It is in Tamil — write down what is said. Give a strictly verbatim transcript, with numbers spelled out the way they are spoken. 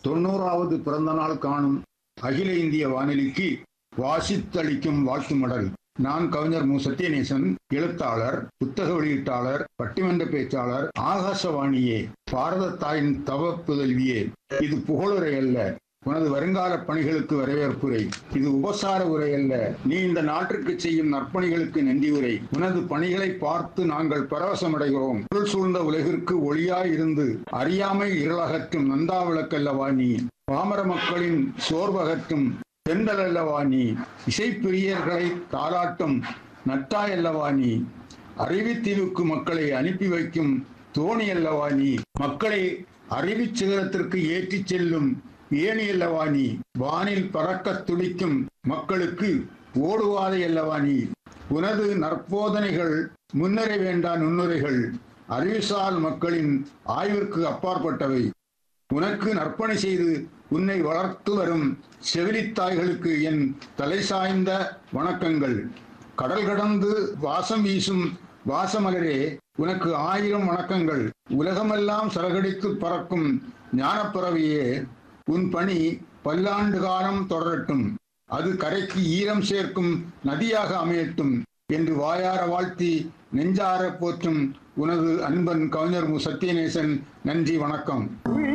தொண்ணூறாவது பிறந்த நாள் காணும் அகில இந்திய வானொலிக்கு வாசித்தளிக்கும் வாழ்த்து மடல். நான் கவிஞர் மு சத்யநேசன், எழுத்தாளர், புத்தக வெளியீட்டாளர், பட்டிமன்ற பேச்சாளர். ஆகாசவாணியே, பாரத தாயின் தவ புதல்வியே, இது புகழுரை அல்ல, உனது வருங்கால பணிகளுக்கு வரவேற்புரை. இது உபசார உரை அல்ல, நீ இந்த நாட்டிற்கு செய்யும் நற்பணிகளுக்கு நன்றி உரை. உனது பணிகளை பார்த்து நாங்கள் பரவசமடைகிறோம். பொருள் சூழ்ந்த உலகிற்கு ஒளியாய் இருந்து அறியாமை இருளகற்றும் நந்தா விளக்கல்லவா நீ. பாமர மக்களின் சோர்வகற்றும் தென்றல் அல்லவா நீ. இசைப்பிரியர்களை தாளாட்டும் நட்டாய் அல்லவா நீ. அறிவித்தீவுக்கு மக்களை அனுப்பி வைக்கும் தோணி அல்லவா நீ. மக்களை அறிவிச் சிகரத்திற்கு ஏற்றிச் செல்லும் ஏணி அல்லவா நீ. வானில் பறக்க துடிக்கும் மக்களுக்கு ஓடுவாதை அல்லவா நீ. உனது நற்போதனைகள் முன்னுரை வேண்டா நுண்ணுரைகள், அறிவுசால் மக்களின் ஆய்விற்கு அப்பாற்பட்டவை. உனக்கு நற்பணி செய்து உன்னை வளர்த்து வரும் செவிலித்தாய்களுக்கு என் தலை சாய்ந்த வணக்கங்கள். கடல் கடந்து வாசம் வீசும் வாசமலரே, உனக்கு ஆயிரம் வணக்கங்கள். உலகமெல்லாம் சரகடித்து பறக்கும் ஞானப்பறவையே, உன் பணி பல்லாண்டு காலம் தொடரட்டும். அது கரைக்கு ஈரம் சேர்க்கும் நதியாக அமையட்டும் என்று வாயார வாழ்த்தி நெஞ்சார போற்றும் உனது அன்பன் கவிஞர் மு சத்யநேசன். நன்றி, வணக்கம்.